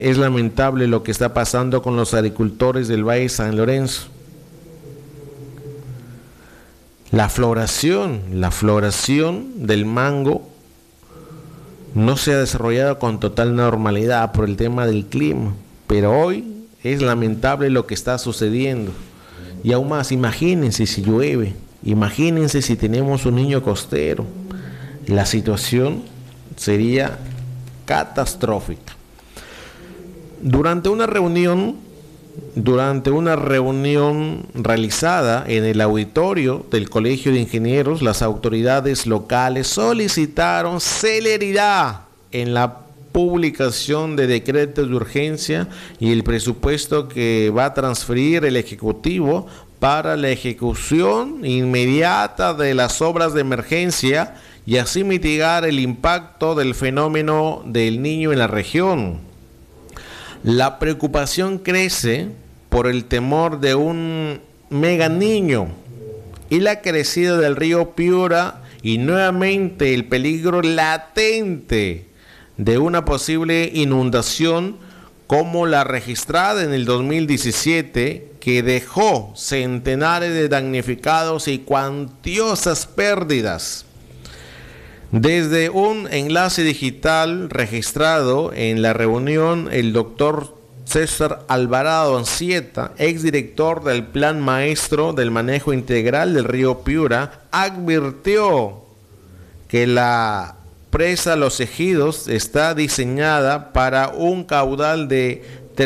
Es lamentable lo que está pasando con los agricultores del Valle San Lorenzo. La floración del mango no se ha desarrollado con total normalidad por el tema del clima, pero hoy es lamentable lo que está sucediendo. Y aún más, imagínense si llueve, imagínense si tenemos un niño costero, la situación sería catastrófica. Durante una reunión realizada en el auditorio del Colegio de Ingenieros, las autoridades locales solicitaron celeridad en la publicación de decretos de urgencia y el presupuesto que va a transferir el Ejecutivo para la ejecución inmediata de las obras de emergencia y así mitigar el impacto del fenómeno del Niño en la región. La preocupación crece por el temor de un mega niño y la crecida del río Piura y nuevamente el peligro latente de una posible inundación como la registrada en el 2017 que dejó centenares de damnificados y cuantiosas pérdidas. Desde un enlace digital registrado en la reunión, el doctor César Alvarado Ancieta, exdirector del Plan Maestro del Manejo Integral del Río Piura, advirtió que la presa Los Ejidos está diseñada para un caudal de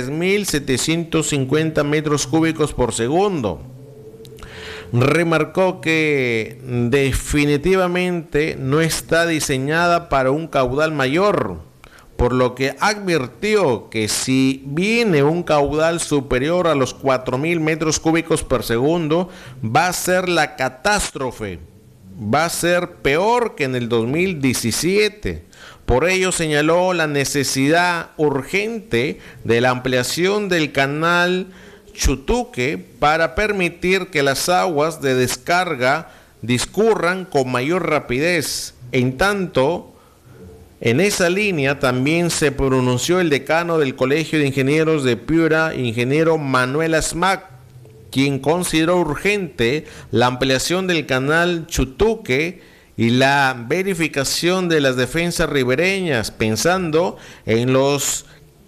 3.750 metros cúbicos por segundo. Remarcó que definitivamente no está diseñada para un caudal mayor, por lo que advirtió que si viene un caudal superior a los 4.000 metros cúbicos por segundo, va a ser la catástrofe, va a ser peor que en el 2017. Por ello señaló la necesidad urgente de la ampliación del canal Chutuque para permitir que las aguas de descarga discurran con mayor rapidez. En tanto, en esa línea también se pronunció el decano del Colegio de Ingenieros de Piura, ingeniero Manuel Asmac, quien consideró urgente la ampliación del canal Chutuque y la verificación de las defensas ribereñas, pensando en los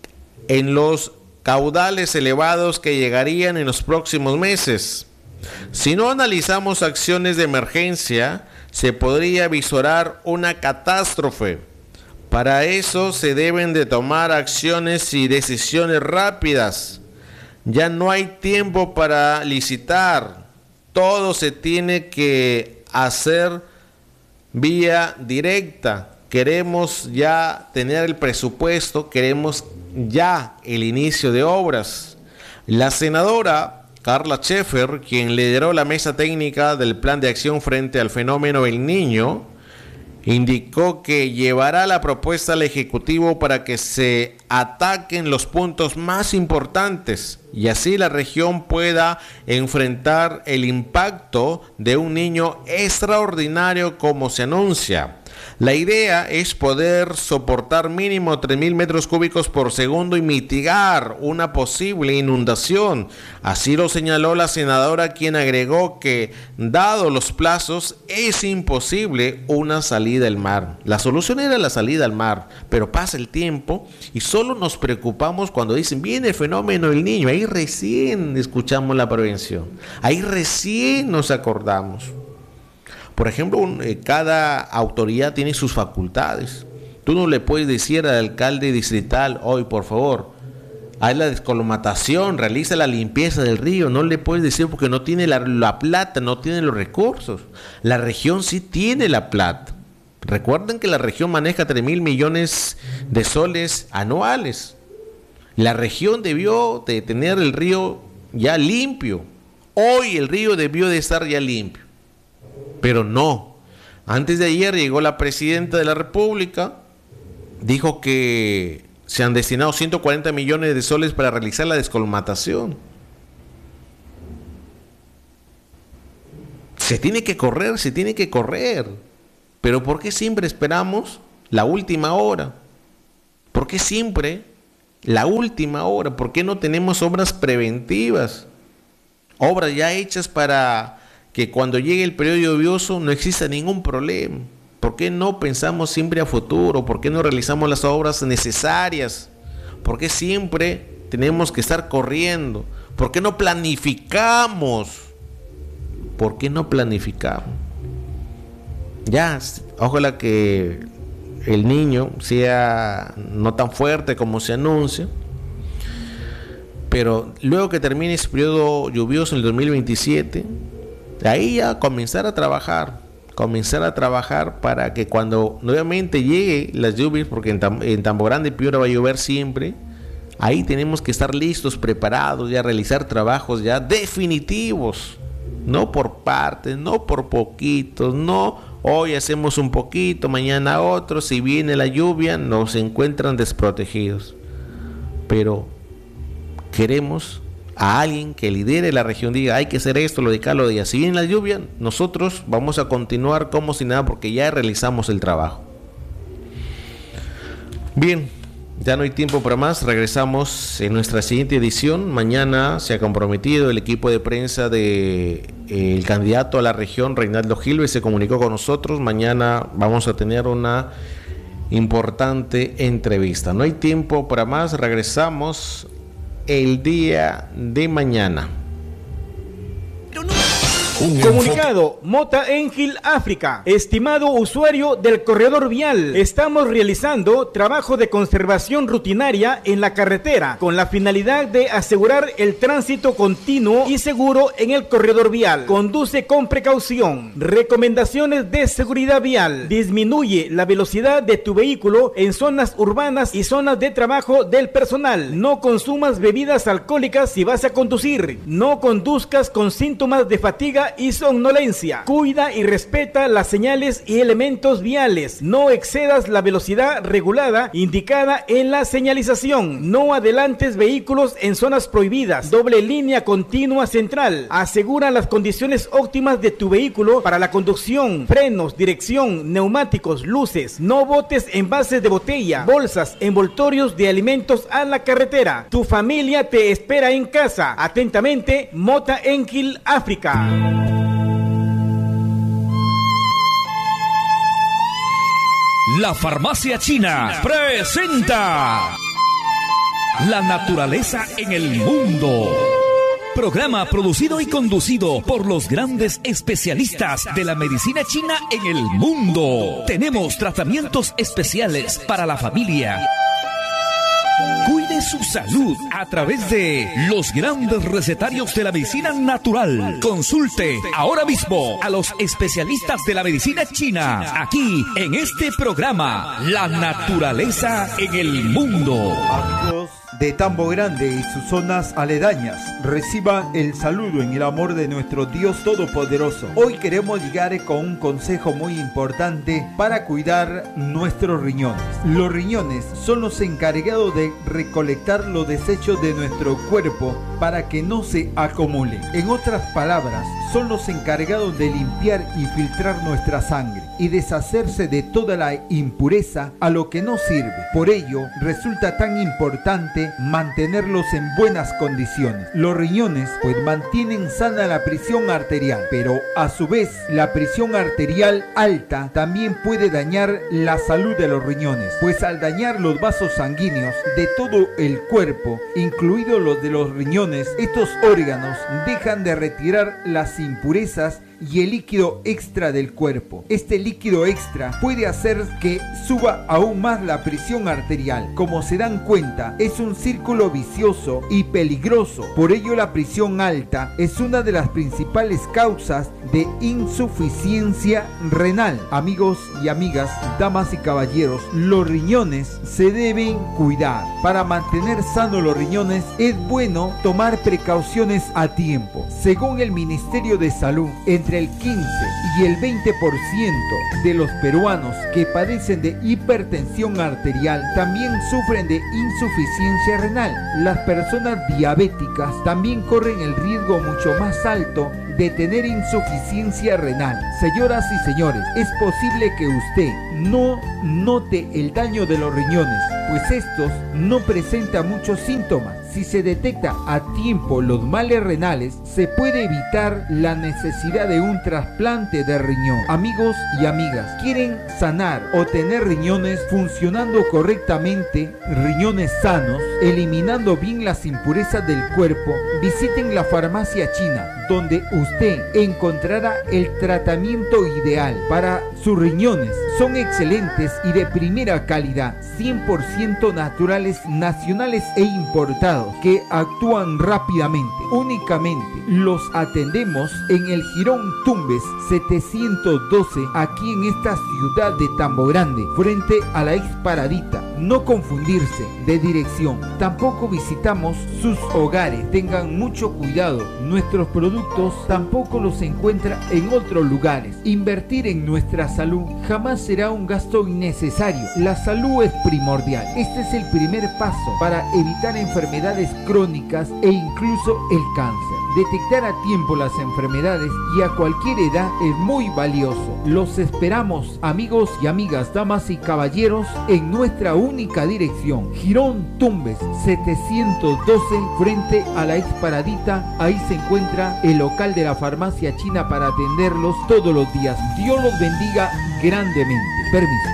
caudales elevados que llegarían en los próximos meses. Si no analizamos acciones de emergencia, se podría visorar una catástrofe. Para eso se deben de tomar acciones y decisiones rápidas. Ya no hay tiempo para licitar. Todo se tiene que hacer vía directa. Queremos ya tener el presupuesto, queremos ya el inicio de obras. La senadora Carla Schaefer, quien lideró la mesa técnica del Plan de Acción frente al fenómeno El Niño, indicó que llevará la propuesta al Ejecutivo para que se ataquen los puntos más importantes y así la región pueda enfrentar el impacto de un niño extraordinario como se anuncia. La idea es poder soportar mínimo 3.000 metros cúbicos por segundo y mitigar una posible inundación. Así lo señaló la senadora, quien agregó que, dado los plazos, es imposible una salida al mar. La solución era la salida al mar, pero pasa el tiempo y solo nos preocupamos cuando dicen, viene el fenómeno del Niño. Ahí recién escuchamos la prevención. Ahí recién nos acordamos. Por ejemplo, cada autoridad tiene sus facultades. Tú no le puedes decir al alcalde distrital, hoy por favor, haz la descolmatación, realiza la limpieza del río. No le puedes decir porque no tiene la plata, no tiene los recursos. La región sí tiene la plata. Recuerden que la región maneja 3.000 millones de soles anuales. La región debió de tener el río ya limpio. Hoy el río debió de estar ya limpio. Pero no. Antes de ayer llegó la presidenta de la República, dijo que se han destinado 140 millones de soles para realizar la descolmatación. Se tiene que correr. Pero ¿por qué siempre esperamos la última hora? ¿Por qué siempre la última hora? ¿Por qué no tenemos obras preventivas? Obras ya hechas para que cuando llegue el periodo lluvioso no exista ningún problema. ¿Por qué no pensamos siempre a futuro? ¿Por qué no realizamos las obras necesarias? ¿Por qué siempre tenemos que estar corriendo? ¿Por qué no planificamos? ¿Por qué no planificamos? Ya, ojalá que el niño sea no tan fuerte como se anuncia, pero luego que termine ese periodo lluvioso en el 2027, ahí ya comenzar a trabajar para que cuando nuevamente llegue las lluvias, porque en Tambo Grande y Piura va a llover siempre, ahí tenemos que estar listos, preparados, ya realizar trabajos ya definitivos, no por partes, no por poquitos, no hoy hacemos un poquito, mañana otro, si viene la lluvia nos encuentran desprotegidos. Pero queremos a alguien que lidere la región, diga hay que hacer esto, lo de acá, lo de allá. Si viene la lluvia, nosotros vamos a continuar como si nada porque ya realizamos el trabajo. Bien, ya no hay tiempo para más, regresamos en nuestra siguiente edición. Mañana se ha comprometido el equipo de prensa de el candidato a la región, Reinaldo Gilbert, se comunicó con nosotros. Mañana vamos a tener una importante entrevista. No hay tiempo para más, regresamos el día de mañana. Comunicado Mota Engil África. Estimado usuario del corredor vial, estamos realizando trabajo de conservación rutinaria en la carretera con la finalidad de asegurar el tránsito continuo y seguro en el corredor vial. Conduce con precaución. Recomendaciones de seguridad vial. Disminuye la velocidad de tu vehículo en zonas urbanas y zonas de trabajo del personal. No consumas bebidas alcohólicas si vas a conducir. No conduzcas con síntomas de fatiga y somnolencia. Cuida y respeta las señales y elementos viales. No excedas la velocidad regulada indicada en la señalización. No adelantes vehículos en zonas prohibidas. Doble línea continua central. Asegura las condiciones óptimas de tu vehículo para la conducción. Frenos, dirección, neumáticos, luces. No botes envases de botella, bolsas, envoltorios de alimentos a la carretera. Tu familia te espera en casa. Atentamente, Mota Engil África. La Farmacia China presenta La naturaleza en el mundo. Programa producido y conducido por los grandes especialistas de la medicina china en el mundo. Tenemos tratamientos especiales para la familia. Cuide su salud a través de los grandes recetarios de la medicina natural. Consulte ahora mismo a los especialistas de la medicina china, aquí en este programa, La naturaleza en el mundo. Amigos de Tambo Grande y sus zonas aledañas, reciban el saludo en el amor de nuestro Dios Todopoderoso. Hoy queremos llegar con un consejo muy importante para cuidar nuestros riñones. Los riñones son los encargados de recolectar los desechos de nuestro cuerpo para que no se acumulen. En otras palabras, son los encargados de limpiar y filtrar nuestra sangre y deshacerse de toda la impureza a lo que no sirve. Por ello, resulta tan importante mantenerlos en buenas condiciones. Los riñones pues mantienen sana la presión arterial, pero a su vez la presión arterial alta también puede dañar la salud de los riñones, pues al dañar los vasos sanguíneos de todo el cuerpo, incluidos los de los riñones, estos órganos dejan de retirar las impurezas y el líquido extra del cuerpo. Este líquido extra puede hacer que suba aún más la presión arterial. Como se dan cuenta, es un círculo vicioso y peligroso. Por ello, la presión alta es una de las principales causas de insuficiencia renal. Amigos y amigas, damas y caballeros, los riñones se deben cuidar. Para mantener sanos los riñones es bueno tomar precauciones a tiempo. Según el Ministerio de Salud, entre el 15 Si el 20% de los peruanos que padecen de hipertensión arterial también sufren de insuficiencia renal, las personas diabéticas también corren el riesgo mucho más alto de tener insuficiencia renal. Señoras y señores, es posible que usted no note el daño de los riñones, pues estos no presentan muchos síntomas. Si se detecta a tiempo los males renales, se puede evitar la necesidad de un trasplante de riñón. Amigos y amigas, ¿quieren sanar o tener riñones funcionando correctamente, riñones sanos, eliminando bien las impurezas del cuerpo? Visiten la farmacia china, donde usted encontrará el tratamiento ideal para sus riñones. Son excelentes y de primera calidad, 100% naturales, nacionales e importados, que actúan rápidamente. Únicamente los atendemos en el Jirón Tumbes 712, aquí en esta ciudad de Tambo Grande, frente a la ex Paradita. No confundirse de dirección. Tampoco visitamos sus hogares. Tengan mucho cuidado. Nuestros productos tampoco los encuentra en otros lugares. Invertir en nuestra salud jamás será un gasto innecesario. La salud es primordial. Este es el primer paso para evitar enfermedades crónicas e incluso el cáncer. Detectar a tiempo las enfermedades y a cualquier edad es muy valioso. Los esperamos, amigos y amigas, damas y caballeros, en nuestra única dirección, Jirón Tumbes 712, frente a la ex Paradita. Ahí se encuentra el local de la farmacia china para atenderlos todos los días. Dios los bendiga grandemente. Permiso.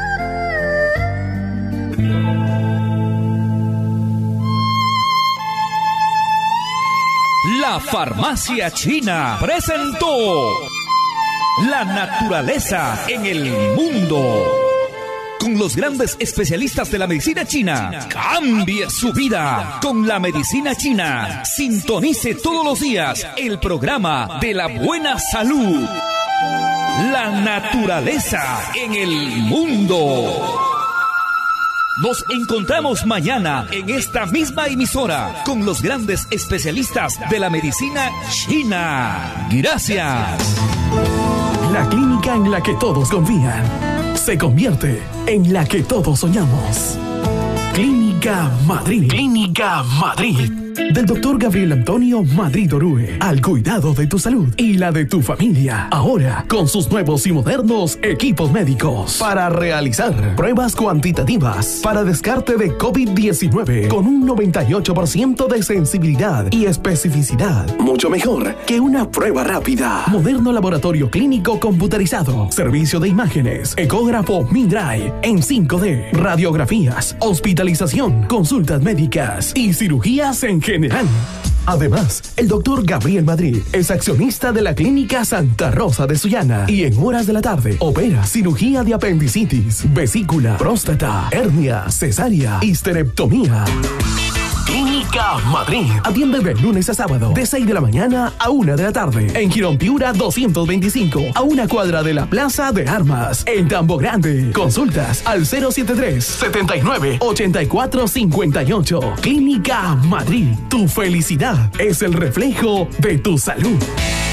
La Farmacia China presentó La naturaleza en el mundo. Con los grandes especialistas de la medicina china. Cambie su vida con la medicina china. Sintonice todos los días el programa de la buena salud. La naturaleza en el mundo. Nos encontramos mañana en esta misma emisora con los grandes especialistas de la medicina china. Gracias. La clínica en la que todos confían se convierte en la que todos soñamos. Clínica Madrid. Clínica Madrid. Del doctor Gabriel Antonio Madrid Orue, al cuidado de tu salud y la de tu familia. Ahora, con sus nuevos y modernos equipos médicos para realizar pruebas cuantitativas para descarte de COVID-19 con un 98% de sensibilidad y especificidad. Mucho mejor que una prueba rápida. Moderno laboratorio clínico computarizado. Servicio de imágenes. Ecógrafo Mindray en 5D. Radiografías. Hospitalización. Consultas médicas y cirugías en general. Además, el doctor Gabriel Madrid es accionista de la Clínica Santa Rosa de Sullana y en horas de la tarde opera cirugía de apendicitis, vesícula, próstata, hernia, cesárea, histerectomía. Clínica Madrid. Atiende de lunes a sábado, de 6 de la mañana a 1 de la tarde. En Jirón Piura 225, a una cuadra de la Plaza de Armas. En Tambo Grande. Consultas al 073-79-8458. Clínica Madrid. Tu felicidad es el reflejo de tu salud.